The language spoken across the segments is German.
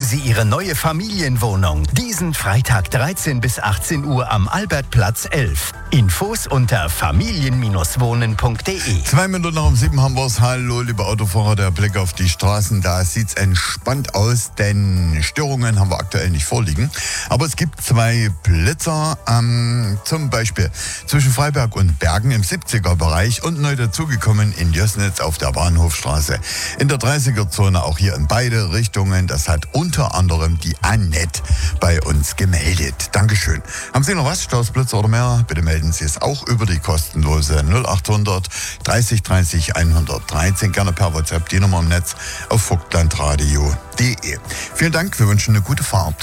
Sie Ihre neue Familienwohnung. Diesen Freitag 13 bis 18 Uhr am Albertplatz 11. Infos unter familien-wohnen.de. 2 Minuten nach um 7 haben wir es. Hallo, liebe Autofahrer, der Blick auf die Straßen. Da sieht es entspannt aus, denn Störungen haben wir aktuell nicht vorliegen. Aber es gibt 2 Blitzer, zum Beispiel zwischen Freiberg und Bergen im 70er-Bereich und neu dazugekommen in Jößnitz auf der Bahnhofstraße. In der 30er-Zone auch hier in beide Richtungen. Das hat unter anderem die Annette bei uns gemeldet. Dankeschön. Haben Sie noch was, Stausblitzer oder mehr? Bitte melden Sie es auch über die kostenlose 0800 30 30 113. Gerne per WhatsApp, die Nummer im Netz auf vogtlandradio.de. Vielen Dank, wir wünschen eine gute Fahrt.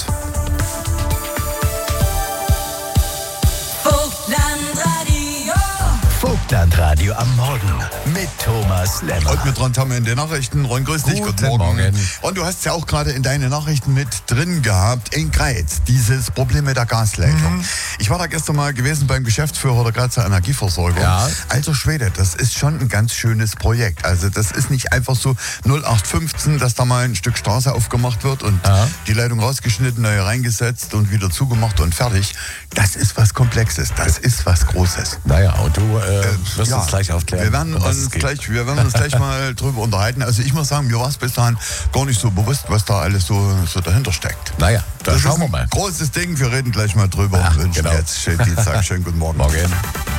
Vogtlandradio am Morgen mit Thomas Lemmer. Und mit dran haben wir in den Nachrichten. Ron, grüß dich. Guten Morgen. Und du hast es ja auch gerade in deine Nachrichten mit drin gehabt. In Greiz, dieses Problem mit der Gasleitung. Ich war da gestern mal gewesen beim Geschäftsführer der Grazer Energieversorgung. Ja. Alter Schwede, das ist schon ein ganz schönes Projekt. Also das ist nicht einfach so 0815, dass da mal ein Stück Straße aufgemacht wird und die Leitung rausgeschnitten, neu reingesetzt und wieder zugemacht und fertig. Das ist was Komplexes. Das ist was Großes. Naja, und du wirst uns gleich aufklären. Wir werden uns gleich mal drüber unterhalten. Also ich muss sagen, mir war es bis dahin gar nicht so bewusst, was da alles so dahinter steckt. Naja, da schauen wir mal. Großes Ding, wir reden gleich mal drüber. Ja, und wünschen jetzt schönen Dienstag, schönen guten Morgen. Morgen.